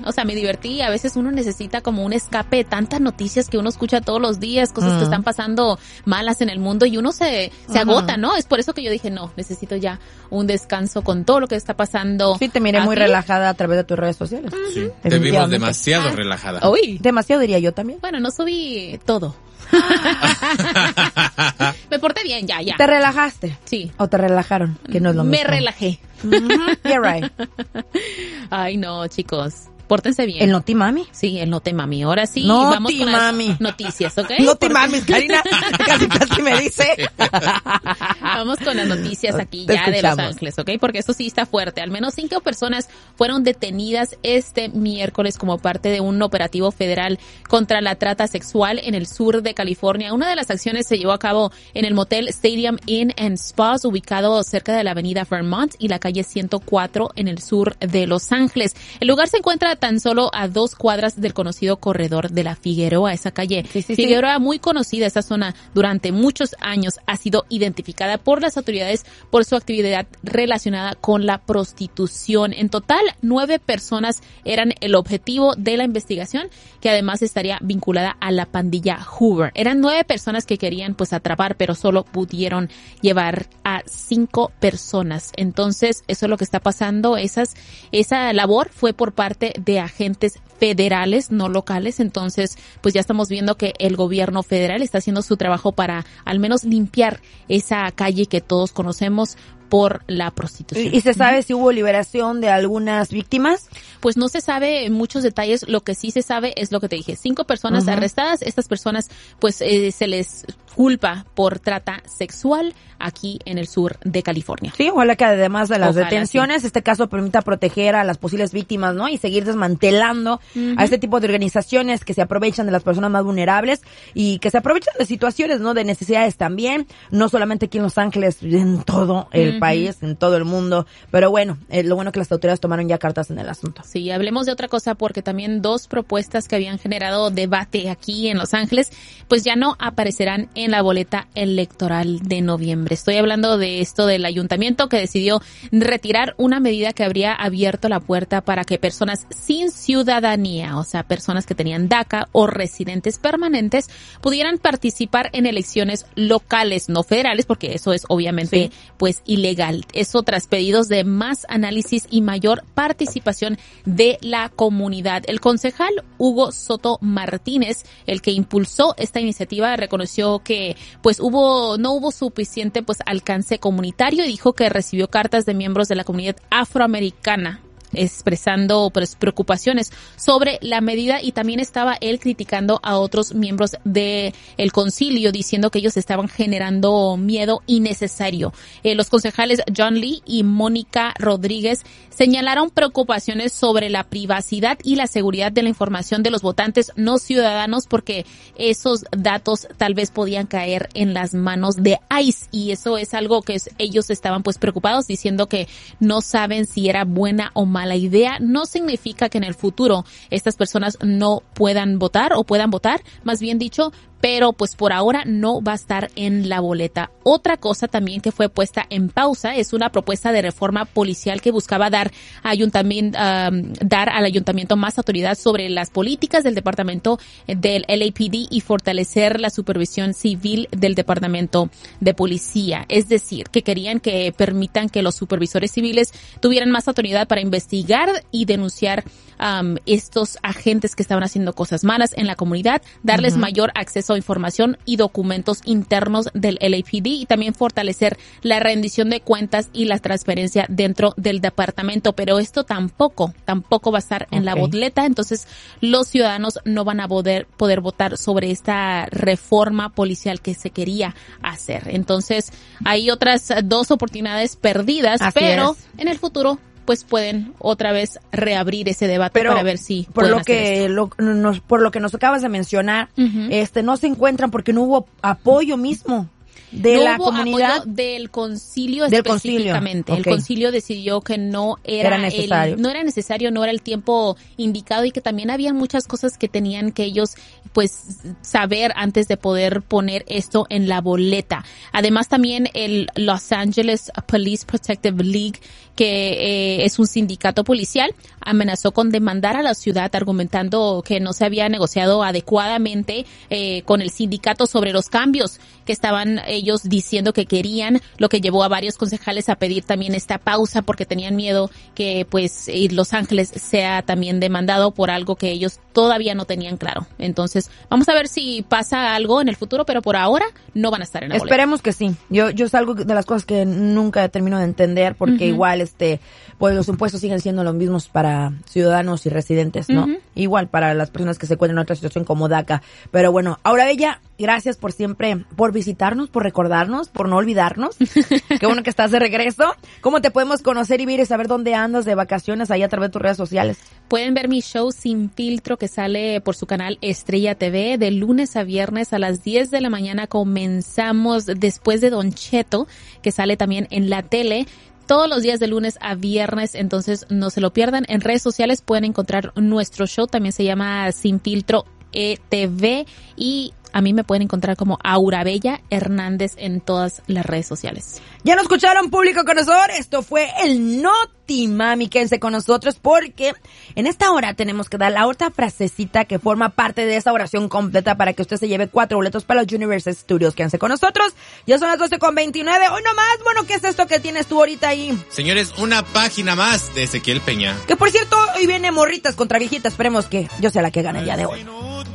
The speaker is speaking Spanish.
o sea, me divertí. A veces uno necesita como un escape de tantas noticias que uno escucha todos los días, cosas que están pasando malas en el mundo y uno se agota, ¿no? Es por eso que yo dije, no, necesito ya un descanso con todo lo que está pasando. Sí, te miré muy relajada a través de tus redes sociales. Sí, te vimos demasiado relajada. Uy, demasiado diría yo también. Bueno, no subí todo. Me porté bien, ya. ¿Te relajaste? Sí. ¿O te relajaron? Que no es lo mismo. Me relajé. You're right. Ay, no, chicos. Pórtense bien. ¿El Noti Mami? Sí, el Noti Mami. Ahora sí, Noti vamos con Mami. las noticias, ¿ok? Noti Mami, Karina. Casi me dice. Vamos con las noticias aquí Te ya de escuchamos. Los Ángeles, ¿ok? Porque esto sí está fuerte. Al menos 5 personas fueron detenidas este miércoles como parte de un operativo federal contra la trata sexual en el sur de California. Una de las acciones se llevó a cabo en el motel Stadium Inn and Spas, ubicado cerca de la avenida Vermont y la calle 104 en el sur de Los Ángeles. El lugar se encuentra tan solo a 2 cuadras del conocido corredor de la Figueroa. Esa calle Figueroa, muy conocida, esa zona durante muchos años ha sido identificada por las autoridades por su actividad relacionada con la prostitución. En total, 9 personas eran el objetivo de la investigación, que además estaría vinculada a la pandilla Hoover. Eran 9 personas que querían pues atrapar, pero solo pudieron llevar a 5 personas. Entonces, eso es lo que está pasando. Esa labor fue por parte de agentes federales, no locales. Entonces, pues ya estamos viendo que el gobierno federal está haciendo su trabajo para al menos limpiar esa calle que todos conocemos por la prostitución. ¿Y se sabe si hubo liberación de algunas víctimas? Pues no se sabe muchos detalles. Lo que sí se sabe es lo que te dije. 5 personas arrestadas. Estas personas, pues, se les culpa por trata sexual aquí en el sur de California. Sí, ojalá que además de las detenciones, este caso permita proteger a las posibles víctimas, ¿no? Y seguir desmantelando a este tipo de organizaciones que se aprovechan de las personas más vulnerables y que se aprovechan de situaciones, ¿no? De necesidades también, no solamente aquí en Los Ángeles, en todo el país, en todo el mundo. Pero bueno, lo bueno que las autoridades tomaron ya cartas en el asunto. Sí, hablemos de otra cosa porque también 2 propuestas que habían generado debate aquí en Los Ángeles, pues ya no aparecerán en la boleta electoral de noviembre. Estoy hablando de esto del ayuntamiento que decidió retirar una medida que habría abierto la puerta para que personas sin ciudadanía, o sea, personas que tenían DACA o residentes permanentes, pudieran participar en elecciones locales, no federales, porque eso es obviamente pues ilegal. Eso tras pedidos de más análisis y mayor participación de la comunidad. El concejal Hugo Soto Martínez, el que impulsó esta iniciativa, reconoció que pues no hubo suficiente pues alcance comunitario y dijo que recibió cartas de miembros de la comunidad afroamericana expresando pues preocupaciones sobre la medida, y también estaba él criticando a otros miembros de el concilio diciendo que ellos estaban generando miedo innecesario. Los concejales John Lee y Mónica Rodríguez señalaron preocupaciones sobre la privacidad y la seguridad de la información de los votantes no ciudadanos, porque esos datos tal vez podían caer en las manos de ICE, y eso es algo que ellos estaban pues preocupados, diciendo que no saben si era buena o mala idea. No significa que en el futuro estas personas no puedan votar o puedan votar, más bien dicho, pero pues por ahora no va a estar en la boleta. Otra cosa también que fue puesta en pausa es una propuesta de reforma policial que buscaba dar al ayuntamiento más autoridad sobre las políticas del departamento del LAPD y fortalecer la supervisión civil del departamento de policía. Es decir, que querían que permitan que los supervisores civiles tuvieran más autoridad para investigar y denunciar estos agentes que estaban haciendo cosas malas en la comunidad, darles mayor acceso a información y documentos internos del LAPD, y también fortalecer la rendición de cuentas y la transparencia dentro del departamento. Pero esto tampoco va a estar en la boleta, entonces los ciudadanos no van a poder votar sobre esta reforma policial que se quería hacer. Entonces hay otras 2 oportunidades perdidas, pero en el futuro pues pueden otra vez reabrir ese debate para ver si por lo que nos acabas de mencionar, no se encuentran porque no hubo apoyo mismo de no la hubo comunidad apoyo del concilio del específicamente. Concilio. Okay. El concilio decidió que no era necesario, no era el tiempo indicado y que también había muchas cosas que tenían que ellos pues saber antes de poder poner esto en la boleta. Además también el Los Angeles Police Protective League, que es un sindicato policial, amenazó con demandar a la ciudad argumentando que no se había negociado adecuadamente con el sindicato sobre los cambios que estaban ellos diciendo que querían, lo que llevó a varios concejales a pedir también esta pausa porque tenían miedo que pues Los Ángeles sea también demandado por algo que ellos todavía no tenían claro. Entonces, vamos a ver si pasa algo en el futuro, pero por ahora no van a estar en la boleta. Esperemos que sí. Yo es algo de las cosas que nunca termino de entender porque igual pues los impuestos siguen siendo los mismos para ciudadanos y residentes, ¿no? Igual para las personas que se encuentran en otra situación como DACA. Pero bueno, Aura Bella, gracias por siempre, por visitarnos, por recordarnos, por no olvidarnos. Qué bueno que estás de regreso. ¿Cómo te podemos conocer y ver y saber dónde andas de vacaciones ahí a través de tus redes sociales? Pueden ver mi show Sin Filtro que sale por su canal Estrella TV de lunes a viernes a las 10 de la mañana. Comenzamos después de Don Cheto, que sale también en la tele todos los días de lunes a viernes, entonces no se lo pierdan. En redes sociales pueden encontrar nuestro show, también se llama Sin Filtro ETV y a mí me pueden encontrar como Aura Bella Hernández en todas las redes sociales. Ya nos escucharon, público conocedor. Esto fue el Noti Mami. Quédense con nosotros porque en esta hora tenemos que dar la otra frasecita que forma parte de esa oración completa para que usted se lleve 4 boletos para los Universal Studios. Quédense con nosotros. Ya son las 12:29. Hoy nomás, bueno, ¿qué es esto que tienes tú ahorita ahí? Señores, una página más de Ezequiel Peña. Que por cierto, hoy viene Morritas contra Viejitas. Esperemos que yo sea la que gane el día de hoy.